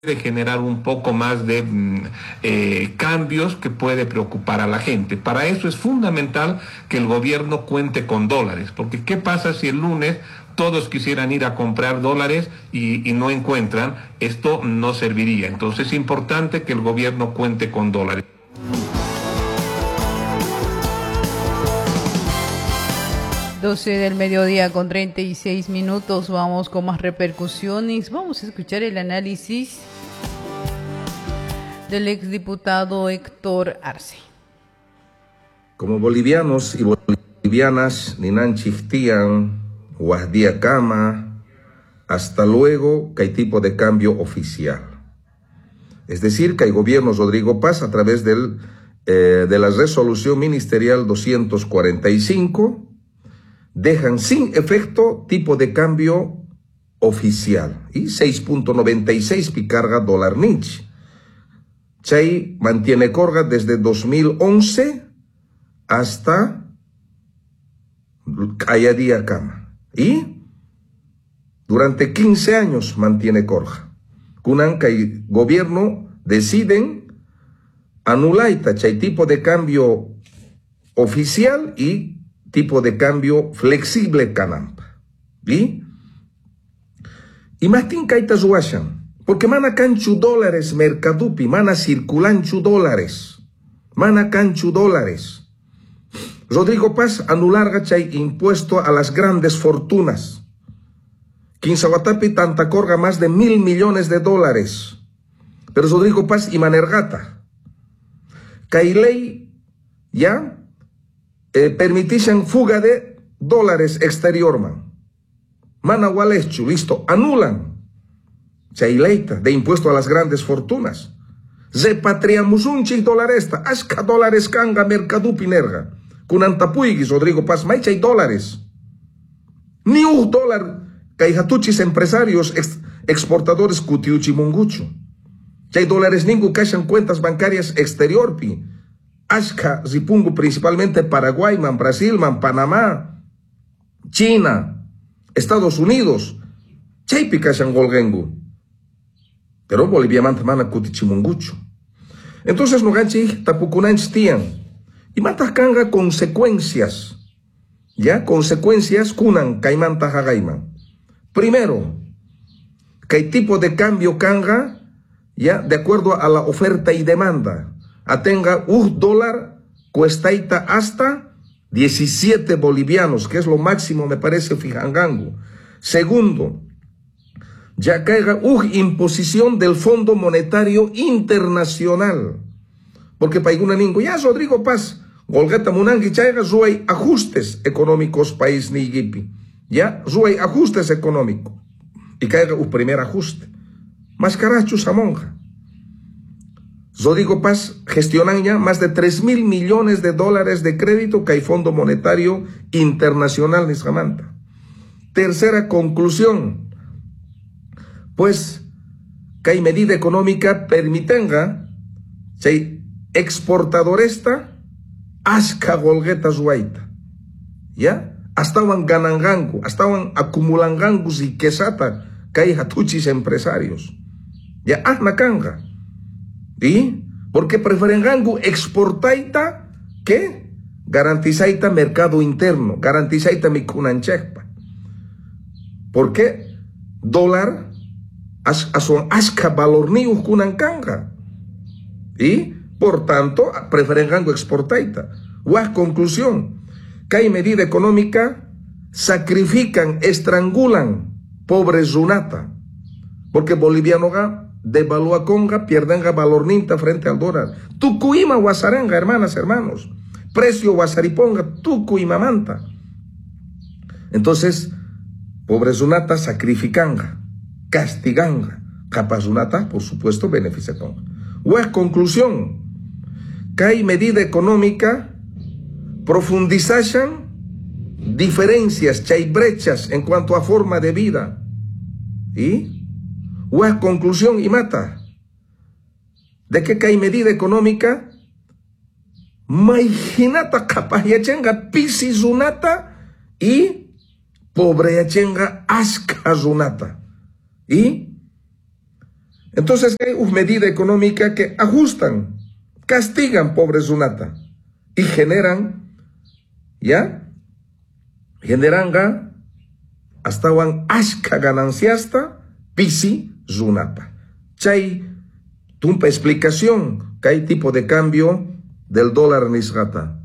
de generar un poco más de cambios que puede preocupar a la gente. Para eso es fundamental que el gobierno cuente con dólares, porque ¿qué pasa si el lunes todos quisieran ir a comprar dólares y no encuentran? Esto no serviría. Entonces es importante que el gobierno cuente con dólares. 12 del mediodía con 36 minutos. Vamos con más repercusiones. Vamos a escuchar el análisis del exdiputado Héctor Arce. Como bolivianos y bolivianas, Ninanchihtian, Guasdía Cama, hasta luego que hay tipo de cambio oficial. Es decir, que hay gobierno Rodrigo Paz a través de la resolución ministerial 245, dejan sin efecto tipo de cambio oficial y 6.96 picarga dólar ninch. Chay mantiene corga desde 2011 hasta Ayadía Cama y durante 15 años mantiene corga. Kunanka y gobierno deciden anular chay tipo de cambio oficial y tipo de cambio flexible canampa. Y más tincaitas huashan, porque mana canchu dólares mercadupi, mana circulanchu dólares, mana canchu dólares. Rodrigo Paz anularga chay impuesto a las grandes fortunas. Quinzahuatapi tanta corga más de 1.000 millones de dólares. Pero Rodrigo Paz y manergata. Cailei ya permitían fuga de dólares exterior, man. Manahualechu, listo, anulan. Chaileita, de impuesto a las grandes fortunas. Repatriamos un chis dólares, asca dólares canga mercadupi nerga. Kunantapuigis, Rodrigo Paz, mai chay dólares. Ni un dólar, caijatuchis empresarios, exportadores cutiuchi mungucho. Chay dólares ningu caixan cuentas bancarias exterior, pi. Ashka, Zipungu, principalmente Paraguay, man, Brasil, man, Panamá, China, Estados Unidos, Chaypica Shangolgengu. Pero Bolivia mana kutichimungucho. Entonces no ganchi tapukunanch tian. Y matas kanga consecuencias. Ya, consecuencias kunan kaimanta hagaiman. Primero, que hay tipo de cambio kanga, ya, de acuerdo a la oferta y demanda. Atenga $1 cuestaita hasta 17 bolivianos, que es lo máximo, me parece, fijangango. Segundo, ya caiga imposición del Fondo Monetario Internacional. Porque paiguna ningo, ya Rodrigo Paz, Golgata Munangi chaiga zuay ajustes económicos país ni gipi. Ya, zuay ajustes económicos. Y caiga un primer ajuste. Mascarachu Samonja. Rodrigo Paz gestionan ya más de 3.000 millones de dólares de crédito que hay Fondo Monetario Internacional de Samanta. Tercera conclusión, pues que hay medida económica permitenga si exportadoresta asca golguetas huaita, ya estaban ganangangu, estaban acumulangangus y quesata que hay hatuchis empresarios, ya asnacanga. ¿Y por qué prefieren gangu exportaita que garantizaita mercado interno, garantizaita mikunanchekpa? ¿Por qué dólar son asca valor niu kunankanga? Y por tanto prefieren gangu exportaita. Guas conclusión, que hay medida económica sacrifican, estrangulan pobres zunata, porque boliviano ga devalúa conga, pierden valor ninta frente al dólar. Tucuima guasaranga, hermanas, hermanos. Precio guasariponga, tucuima manta. Entonces, pobre zunata sacrificanga, castiganga. Capaz zunata, por supuesto, beneficia conga. Pues conclusión, que hay medida económica, profundizan diferencias, chay brechas en cuanto a forma de vida. ¿Y? Pues conclusión y mata. ¿De qué hay medida económica? Maijinata capaz yachenga pisizunata y pobre yachenga ascazunata. Y Entonces hay una medida económica que ajustan, castigan pobre Zunata y generan, ¿ya? Generan hasta un ashka gananciasta pisi Zunata. Chay tumpa explicación que hay tipo de cambio del dólar nisgata.